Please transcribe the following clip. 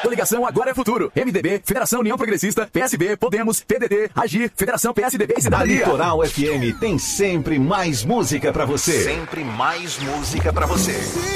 Coligação Agora é Futuro. MDB, Federação União Progressista, PSB, Podemos, PDT, Agir, Federação PSDB e A Cidadania. Litoral FM tem sempre mais música pra você. Sempre mais música pra você.